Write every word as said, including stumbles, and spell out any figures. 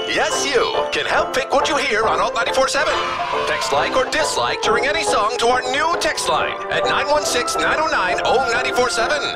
Yes, you can help pick what you hear on Alt ninety-four point seven. Text like or dislike during any song to our new text line at nine one six, nine oh nine, oh nine four seven.